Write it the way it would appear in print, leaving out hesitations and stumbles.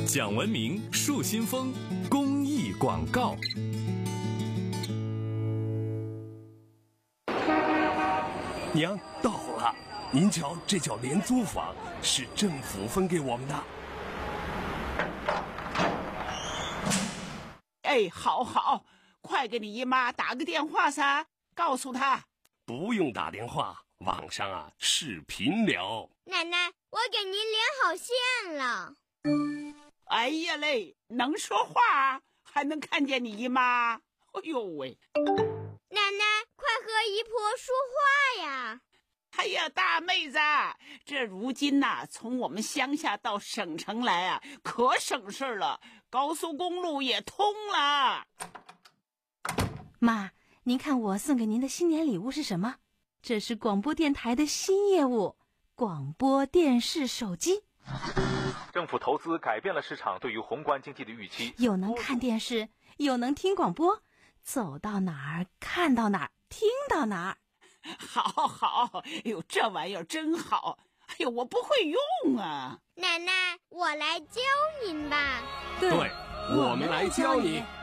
讲文明树新风公益广告。 娘，到了，您瞧，这叫廉租房，是政府分给我们的。 哎，好，快给你姨妈打个电话噻，告诉她。 不用打电话，网上视频聊。 奶奶，我给您连好线了。 哎呀嘞，能说话，还能看见你姨妈。哎呦喂！ 奶奶，快和姨婆说话呀！ 哎呀，大妹子，这如今从我们乡下到省城来可省事了，高速公路也通了。 妈，您看我送给您的新年礼物是什么？这是广播电台的新业务——广播电视手机。 政府投资改变了市场对于宏观经济的预期， 又能看电视，又能听广播，走到哪儿看到哪儿，听到哪儿。 好，哎呦，这玩意儿真好。哎呦，我不会用啊。 奶奶，我来教您吧。 对，我们来教你。